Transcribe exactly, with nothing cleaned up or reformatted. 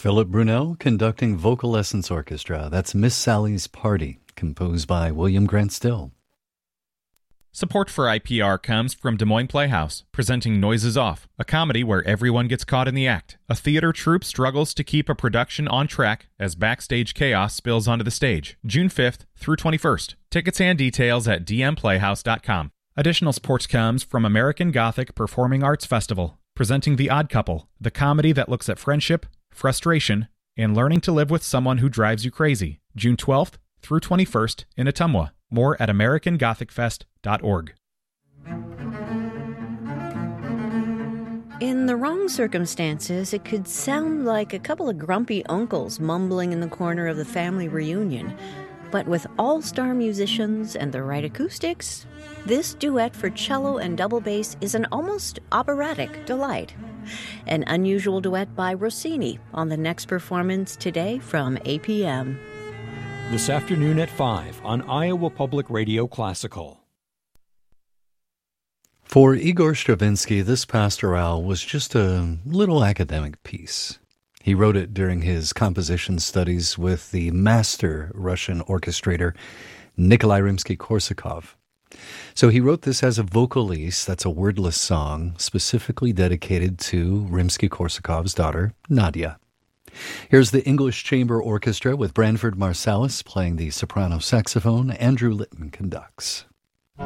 Philip Brunel conducting Vocal Essence Orchestra. That's Miss Sally's Party, composed by William Grant Still. Support for I P R comes from Des Moines Playhouse, presenting Noises Off, a comedy where everyone gets caught in the act. A theater troupe struggles to keep a production on track as backstage chaos spills onto the stage. June fifth through twenty-first. Tickets and details at d m playhouse dot com. Additional support comes from American Gothic Performing Arts Festival, presenting The Odd Couple, the comedy that looks at friendship, frustration, and learning to live with someone who drives you crazy. June twelfth through twenty-first in Ottumwa. More at american gothic fest dot org. In the wrong circumstances, it could sound like a couple of grumpy uncles mumbling in the corner of the family reunion. But with all-star musicians and the right acoustics, this duet for cello and double bass is an almost operatic delight. An unusual duet by Rossini on the next performance today from A P M. This afternoon at five on Iowa Public Radio Classical. For Igor Stravinsky, this pastorale was just a little academic piece. He wrote it during his composition studies with the master Russian orchestrator Nikolai Rimsky-Korsakov. So he wrote this as a vocalise, that's a wordless song, specifically dedicated to Rimsky-Korsakov's daughter, Nadia. Here's the English Chamber Orchestra with Branford Marsalis playing the soprano saxophone. Andrew Litton conducts.